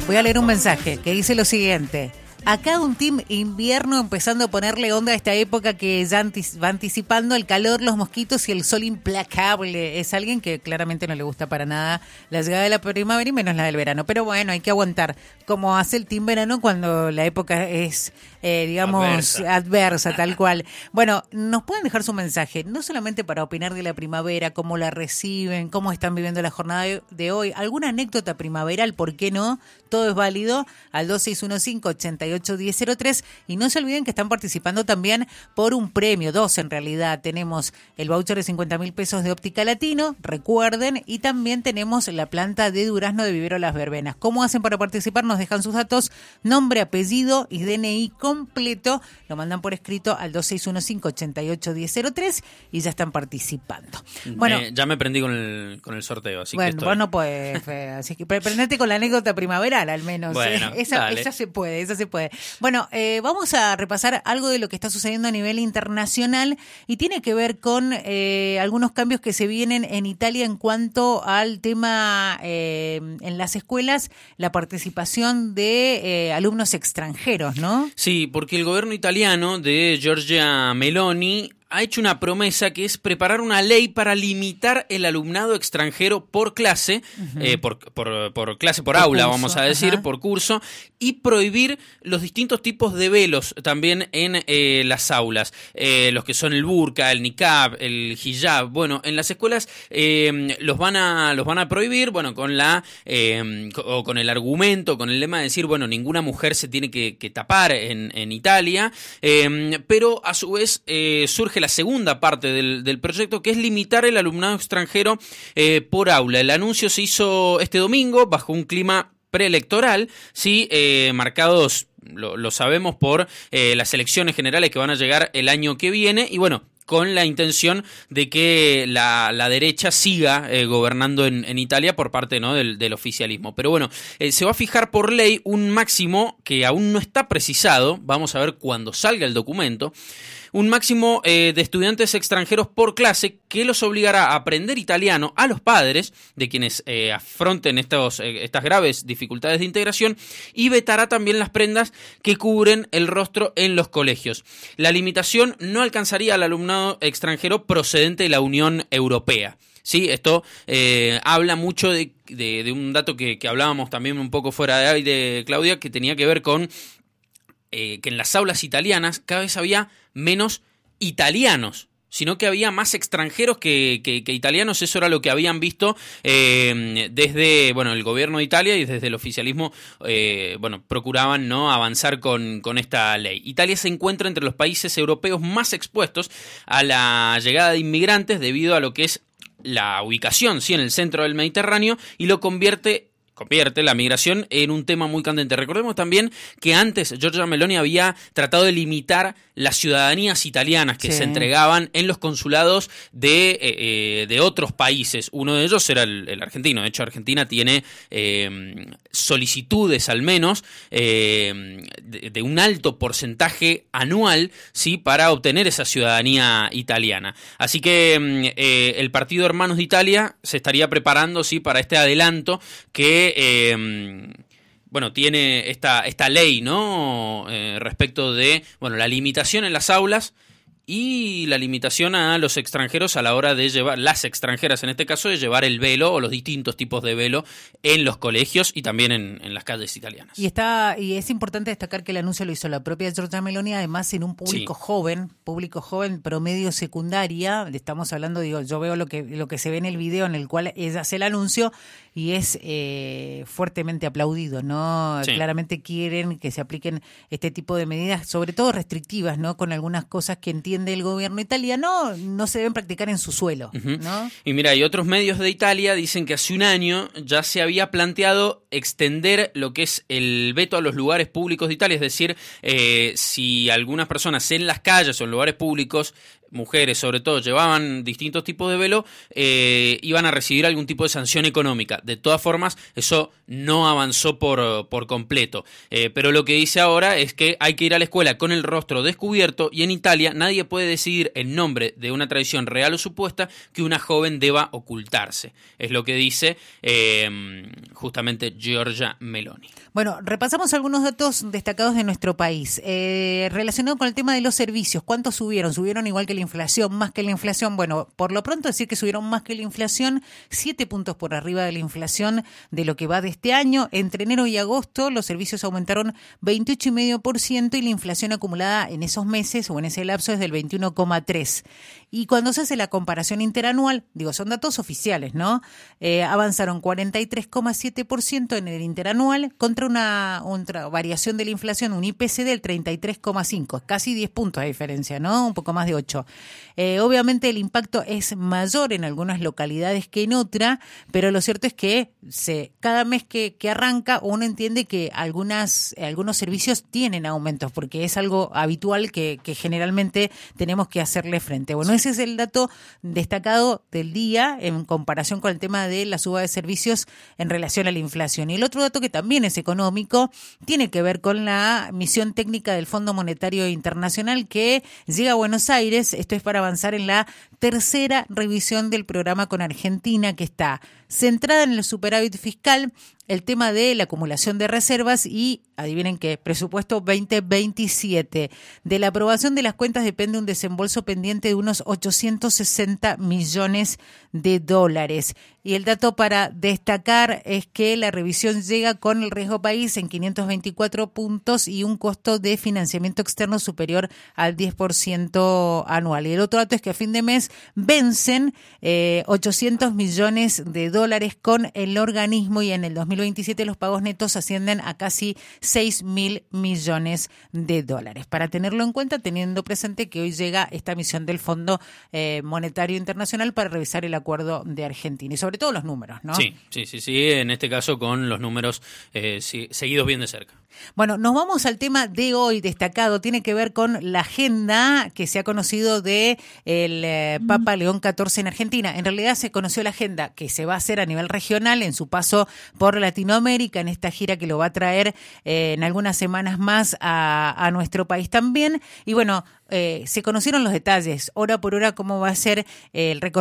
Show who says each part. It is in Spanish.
Speaker 1: voy a leer un mensaje que dice lo siguiente. Acá un team invierno empezando a ponerle onda a esta época que ya va anticipando el calor, los mosquitos y el sol implacable. Es alguien que claramente no le gusta para nada la llegada de la primavera y menos la del verano. Pero bueno, hay que aguantar. Como hace el team verano cuando la época es, adversa, tal cual. Bueno, nos pueden dejar su mensaje, no solamente para opinar de la primavera, cómo la reciben, cómo están viviendo la jornada de hoy, alguna anécdota primaveral, ¿por qué no? Todo es válido al 2615-881003 y no se olviden que están participando también por un premio, dos en realidad. Tenemos el voucher de 50.000 pesos de Óptica Latino, recuerden, y también tenemos la planta de durazno de Vivero Las Verbenas. ¿Cómo hacen para participar? Nos dejan sus datos, nombre, apellido y DNI completo, lo mandan por escrito al 2615-881003 y ya están participando. Bueno,
Speaker 2: ya me prendí con el sorteo, así
Speaker 1: bueno,
Speaker 2: que
Speaker 1: vos no podés, así que prendete con la anécdota primaveral al menos.
Speaker 2: Bueno,
Speaker 1: esa se puede. Bueno, vamos a repasar algo de lo que está sucediendo a nivel internacional y tiene que ver con algunos cambios que se vienen en Italia en cuanto al tema en las escuelas, la participación de alumnos extranjeros, ¿no?
Speaker 2: Sí, porque el gobierno italiano de Giorgia Meloni ha hecho una promesa que es preparar una ley para limitar el alumnado extranjero por clase, por clase, por aula,
Speaker 1: curso,
Speaker 2: vamos a decir, por curso, y prohibir los distintos tipos de velos también en las aulas, los que son el burka, el niqab, el hijab. Bueno, en las escuelas los van a prohibir, bueno, con el argumento, con el lema de decir, bueno, ninguna mujer se tiene que tapar en Italia, pero a su vez surge la segunda parte del proyecto, que es limitar el alumnado extranjero por aula. El anuncio se hizo este domingo bajo un clima preelectoral, sí, marcados, lo sabemos, por las elecciones generales que van a llegar el año que viene, y bueno, con la intención de que la derecha siga gobernando en Italia por parte, ¿no?, del oficialismo. Pero bueno, se va a fijar por ley un máximo que aún no está precisado, vamos a ver cuando salga el documento, un máximo de estudiantes extranjeros por clase que los obligará a aprender italiano a los padres de quienes afronten estas graves dificultades de integración, y vetará también las prendas que cubren el rostro en los colegios. La limitación no alcanzaría al alumnado extranjero procedente de la Unión Europea. Sí, esto habla mucho de un dato que hablábamos también un poco fuera de aire, Claudia, que tenía que ver con que en las aulas italianas cada vez había menos italianos, sino que había más extranjeros que italianos. Eso era lo que habían visto desde el gobierno de Italia, y desde el oficialismo procuraban, ¿no?, avanzar con esta ley. Italia se encuentra entre los países europeos más expuestos a la llegada de inmigrantes debido a lo que es la ubicación, sí, en el centro del Mediterráneo, y lo convierte la migración en un tema muy candente. Recordemos también que antes Giorgia Meloni había tratado de limitar las ciudadanías italianas que se entregaban en los consulados de otros países. Uno de ellos era el argentino. De hecho, Argentina tiene solicitudes al menos de un alto porcentaje anual, ¿sí?, para obtener esa ciudadanía italiana. Así que el Partido Hermanos de Italia se estaría preparando, ¿sí?, para este adelanto que tiene esta ley, ¿no?, respecto de la limitación en las aulas y la limitación a los extranjeros a la hora de llevar, las extranjeras en este caso, de llevar el velo o los distintos tipos de velo en los colegios y también en las calles italianas.
Speaker 1: Y es importante destacar que el anuncio lo hizo la propia Giorgia Meloni, además en un público joven, promedio secundaria. Estamos hablando, yo veo lo que se ve en el video en el cual ella hace el anuncio y es fuertemente aplaudido, ¿no? Sí. Claramente quieren que se apliquen este tipo de medidas, sobre todo restrictivas, ¿no?, con algunas cosas que entiende el gobierno italiano no se deben practicar en su suelo, ¿no?
Speaker 2: Y mira, y otros medios de Italia dicen que hace un año ya se había planteado extender lo que es el veto a los lugares públicos de Italia, es decir, si algunas personas en las calles o en lugares públicos mujeres sobre todo, llevaban distintos tipos de velo, iban a recibir algún tipo de sanción económica. De todas formas, eso no avanzó por completo. Pero lo que dice ahora es que hay que ir a la escuela con el rostro descubierto, y en Italia nadie puede decidir en nombre de una tradición real o supuesta que una joven deba ocultarse. Es lo que dice justamente Giorgia Meloni.
Speaker 1: Bueno, repasamos algunos datos destacados de nuestro país. Relacionado con el tema de los servicios, ¿cuántos subieron? ¿Subieron igual que la inflación, más que la inflación? Bueno, por lo pronto decir que subieron más que la inflación, 7 puntos por arriba de la inflación de lo que va de este año. Entre enero y agosto los servicios aumentaron 28,5% y la inflación acumulada en esos meses o en ese lapso es del 21,3%. Y cuando se hace la comparación interanual, son datos oficiales, ¿no? Avanzaron 43,7% en el interanual contra una variación de la inflación, un IPC del 33,5%, casi 10 puntos de diferencia, ¿no? Un poco más de 8. Obviamente el impacto es mayor en algunas localidades que en otra, pero lo cierto es que cada mes que arranca uno entiende que algunos servicios tienen aumentos, porque es algo habitual que generalmente tenemos que hacerle frente. Bueno, ese es el dato destacado del día en comparación con el tema de la suba de servicios en relación a la inflación. Y el otro dato que también es económico tiene que ver con la misión técnica del Fondo Monetario Internacional que llega a Buenos Aires. Esto es para avanzar en la tercera revisión del programa con Argentina, que está centrada en el superávit fiscal, el tema de la acumulación de reservas y, adivinen qué, presupuesto 2027. De la aprobación de las cuentas depende un desembolso pendiente de unos 860 millones de dólares. Y el dato para destacar es que la revisión llega con el riesgo país en 524 puntos y un costo de financiamiento externo superior al 10% anual. Y el otro dato es que a fin de mes vencen 800 millones de dólares con el organismo y en el 2027 los pagos netos ascienden a casi 6.000 millones de dólares. Para tenerlo en cuenta, teniendo presente que hoy llega esta misión del Fondo Monetario Internacional para revisar el acuerdo de Argentina y sobre todo los números, ¿no?
Speaker 2: Sí, en este caso con los números seguidos bien de cerca.
Speaker 1: Bueno, nos vamos al tema de hoy destacado, tiene que ver con la agenda que se ha conocido de el Papa León XIV en Argentina. En realidad se conoció la agenda que se va a hacer a nivel regional en su paso por Latinoamérica, en esta gira que lo va a traer en algunas semanas más a nuestro país también. Y bueno, se conocieron los detalles, hora por hora, cómo va a ser el recorrido